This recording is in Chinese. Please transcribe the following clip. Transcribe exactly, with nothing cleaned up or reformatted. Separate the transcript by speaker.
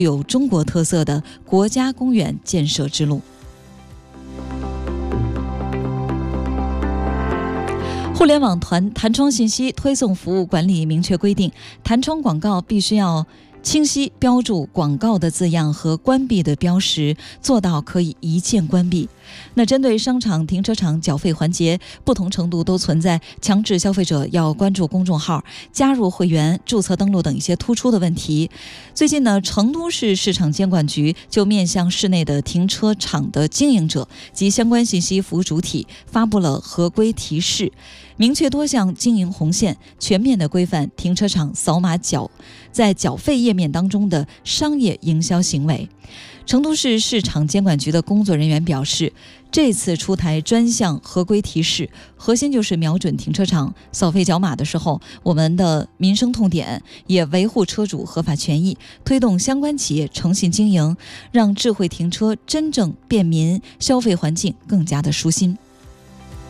Speaker 1: 有中国特色的国家公园建设之路。互联网团弹窗信息推送服务管理明确规定，弹窗广告必须要清晰标注广告的字样和关闭的标识，做到可以一键关闭。那针对商场停车场缴费环节，不同程度都存在强制消费者要关注公众号、加入会员、注册登录等一些突出的问题。最近呢，成都市市场监管局就面向市内的停车场的经营者及相关信息服务主体发布了合规提示，明确多项经营红线，全面的规范停车场扫码缴在缴费页面当中的商业营销行为。成都市市场监管局的工作人员表示，这次出台专项合规提示，核心就是瞄准停车场扫费缴码的时候我们的民生痛点，也维护车主合法权益，推动相关企业诚信经营，让智慧停车真正便民，消费环境更加的舒心。